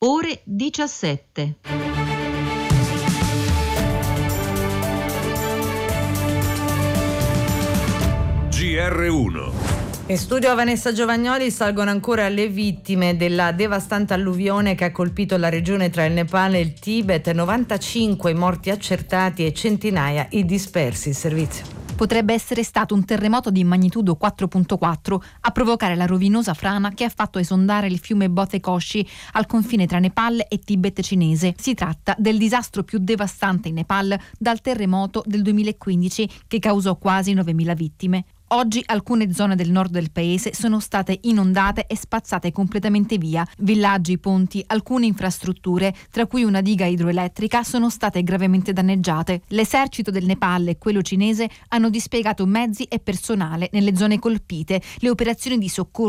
ore 17. GR1. In studio Vanessa Giovagnoli. Salgono ancora le vittime della devastante alluvione che ha colpito la regione tra il Nepal e il Tibet, 95 i morti accertati e centinaia i dispersi. Il servizio. Potrebbe essere stato un terremoto di magnitudo 4.4 a provocare la rovinosa frana che ha fatto esondare il fiume Botekoshi al confine tra Nepal e Tibet cinese. Si tratta del disastro più devastante in Nepal dal terremoto del 2015 che causò quasi 9.000 vittime. Oggi alcune zone del nord del paese sono state inondate e spazzate completamente via. Villaggi, ponti, alcune infrastrutture, tra cui una diga idroelettrica, sono state gravemente danneggiate. L'esercito del Nepal e quello cinese hanno dispiegato mezzi e personale nelle zone colpite. Le operazioni di soccorso